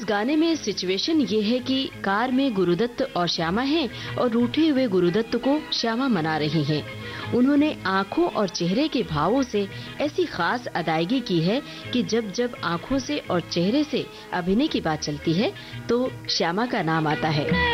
इस गाने में सिचुएशन ये है कि कार में गुरुदत्त और श्यामा हैं और रूठे हुए गुरुदत्त को श्यामा मना रही हैं। उन्होंने आंखों और चेहरे के भावों से ऐसी खास अदायगी की है कि जब जब आंखों से और चेहरे से अभिनय की बात चलती है तो श्यामा का नाम आता है।